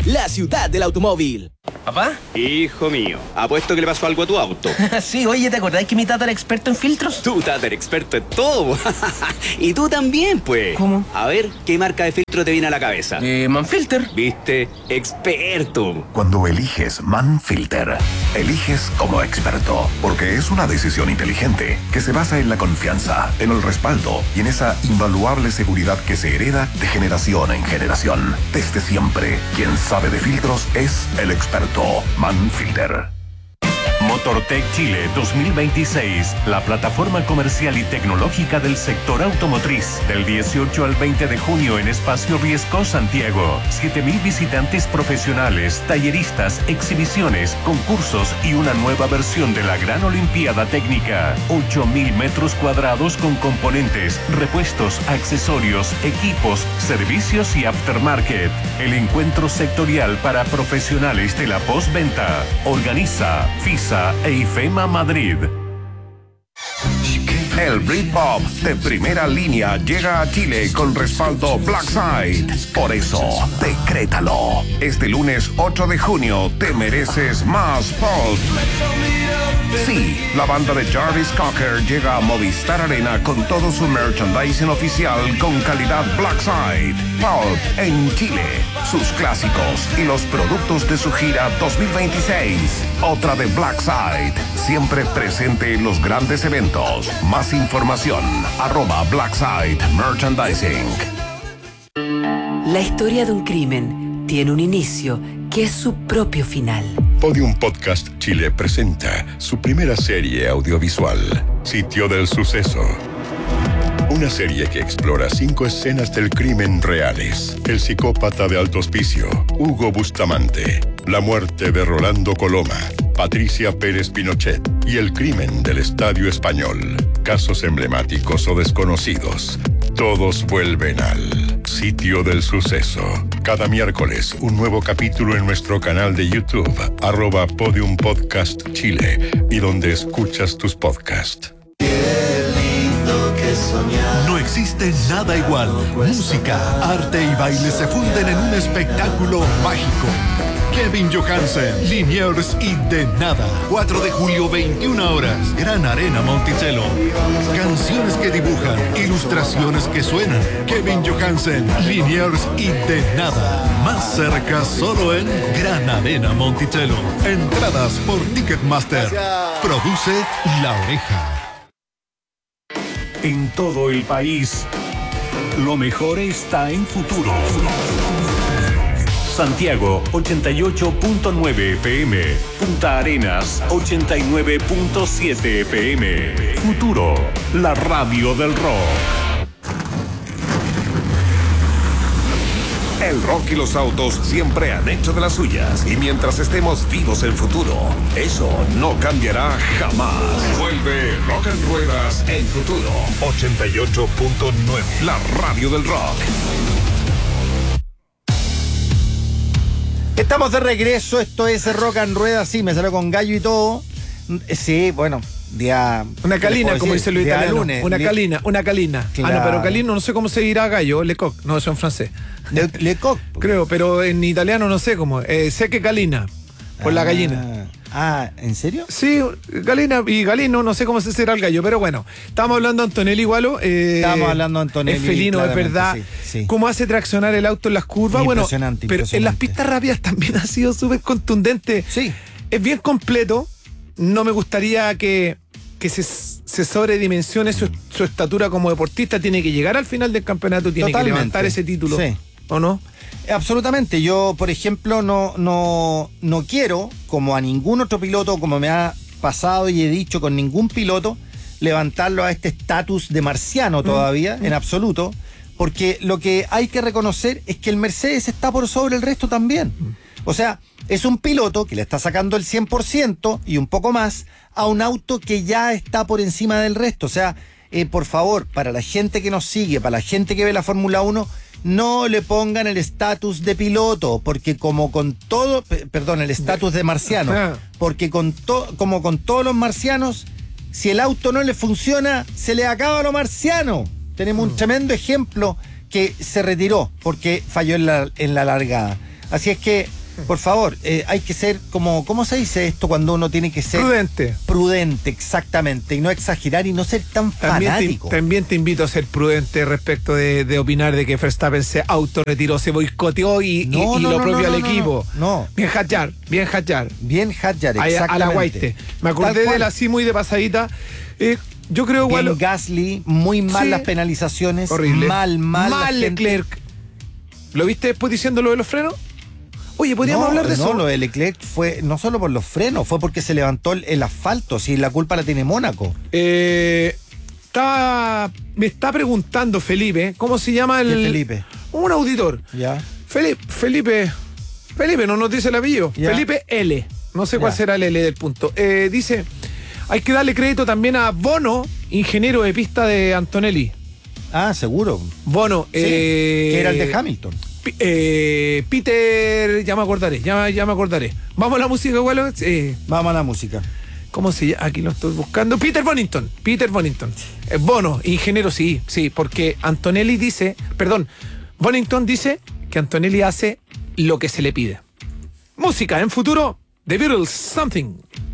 la ciudad del automóvil. ¿Papá? Hijo mío, apuesto que le pasó algo a tu auto. Sí, oye, ¿te acordás que mi tata era experto en filtros? Tú, tata, eres experto en todo. Y tú también, pues. ¿Cómo? A ver, ¿qué marca de filtro te viene a la cabeza? Manfilter. ¿Viste? Experto. Cuando eliges Manfilter, eliges como experto, porque es una decisión inteligente que se basa en la confianza, en el respaldo y en esa invaluable seguridad que se hereda de generación en generación. Desde siempre, quien sabe de filtros es el experto Manfilter. Motortech Chile 2026, la plataforma comercial y tecnológica del sector automotriz. Del 18 al 20 de junio en Espacio Riesco, Santiago. 7.000 visitantes profesionales, talleristas, exhibiciones, concursos y una nueva versión de la Gran Olimpiada Técnica. 8.000 metros cuadrados con componentes, repuestos, accesorios, equipos, servicios y aftermarket. El encuentro sectorial para profesionales de la postventa. Organiza FISA e IFEMA Madrid. El Britpop de primera línea llega a Chile con respaldo Blackside. Por eso, decrétalo. Este lunes 8 de junio te mereces más pop. Sí, la banda de Jarvis Cocker llega a Movistar Arena con todo su merchandising oficial con calidad Blackside. Pulp en Chile, sus clásicos y los productos de su gira 2026. Otra de Blackside, siempre presente en los grandes eventos. Más información, @Blackside Merchandising. La historia de un crimen tiene un inicio que es su propio final. Podium Podcast Chile presenta su primera serie audiovisual, Sitio del Suceso. Una serie que explora 5 escenas del crimen reales. El psicópata de Alto Hospicio, Hugo Bustamante. La muerte de Rolando Coloma, Patricia Pérez Pinochet. Y el crimen del Estadio Español. Casos emblemáticos o desconocidos. Todos vuelven al Sitio del Suceso. Cada miércoles, un nuevo capítulo en nuestro canal de YouTube, @Podium Podcast Chile, y donde escuchas tus podcasts. No existe nada igual. Música, arte y baile se funden en un espectáculo mágico. Kevin Johansen, Liniers y De Nada. 4 de julio, 21 horas. Gran Arena Monticello. Canciones que dibujan, ilustraciones que suenan. Kevin Johansen, Liniers y De Nada. Más cerca solo en Gran Arena Monticello. Entradas por Ticketmaster. Produce La Oreja. En todo el país, lo mejor está en Futuro. Santiago 88.9 FM, Punta Arenas 89.7 FM. Futuro, la radio del rock. El rock y los autos siempre han hecho de las suyas. Y mientras estemos vivos en Futuro, eso no cambiará jamás. Vuelve Rock en Ruedas en Futuro 88.9. La radio del rock. Estamos de regreso, esto es Rock en Ruedas, sí, me salió con gallo y todo. Sí, bueno, día... Una calina, como dice Luis Italiano. Lunes. Una calina. Claro. Ah, no, pero calino no sé cómo se dirá gallo, lecoq, no, eso en francés. Lecoq. Creo, pero en italiano no sé cómo. Sé que calina, por la gallina. Ah, ¿en serio? Sí, galina y galino, no sé cómo se será el gallo, pero bueno, estamos hablando de Antonelli igual. Estamos hablando de Antonelli. Es felino, es verdad. Sí. Cómo hace traccionar el auto en las curvas. Bueno, impresionante, pero en las pistas rápidas también ha sido súper contundente. Sí. Es bien completo. No me gustaría que se sobredimensione su estatura como deportista. Tiene que llegar al final del campeonato, tiene que levantar ese título. Sí. ¿O no? Absolutamente. Yo, por ejemplo, no quiero, como a ningún otro piloto, como me ha pasado y he dicho con ningún piloto, levantarlo a este estatus de marciano todavía, en absoluto, porque lo que hay que reconocer es que el Mercedes está por sobre el resto también. O sea, es un piloto que le está sacando el 100% y un poco más a un auto que ya está por encima del resto. O sea, por favor, para la gente que nos sigue, para la gente que ve la Fórmula 1, no le pongan el estatus de piloto, porque como con todo, el estatus de marciano, porque como con todos los marcianos, si el auto no le funciona, se le acaba lo marciano. Tenemos un tremendo ejemplo que se retiró porque falló en la largada. Así es que Por favor, hay que ser como, ¿cómo se dice esto cuando uno tiene que ser Prudente. prudente, exactamente, y no exagerar y no ser tan fanático? También te invito a ser prudente respecto de opinar de que Verstappen se autorretiró, se boicoteó y lo propio al equipo. No. Bien Hadjar. Bien Hadjar, exactamente. A la Guaite. Me acordé de él así muy de pasadita. Yo creo igual. Bien Gasly, muy mal Sí. las penalizaciones. Horrible. Mal. Mal Leclerc. ¿Lo viste después diciendo lo de los frenos? Oye, podríamos hablar de eso. No, lo de Leclerc fue no solo por los frenos, fue porque se levantó el asfalto, si la culpa la tiene Mónaco. Me está preguntando Felipe, ¿cómo se llama el. ¿Qué Felipe? Un auditor. Ya. Felipe, no nos dice el apellido. Ya. Felipe L. No sé cuál será el L del punto. Dice, hay que darle crédito también a Bono, ingeniero de pista de Antonelli. Ah, seguro. Bono, Sí, que era el de Hamilton. Peter, ya me acordaré. Vamos a la música, igual. Vamos a la música. ¿Cómo se llama? Aquí lo estoy buscando. Peter Bonington. Bono, ingeniero, sí, porque Antonelli dice, Bonington dice que Antonelli hace lo que se le pide. Música en futuro, The Beatles, Something.